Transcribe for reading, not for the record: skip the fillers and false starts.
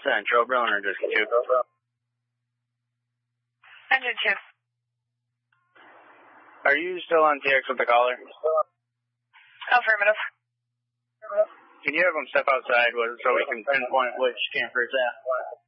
Central, Broner, just 2. Engine 2. Are you still on TX with the caller? Affirmative. Can you have them step outside so we can pinpoint which camper it's at?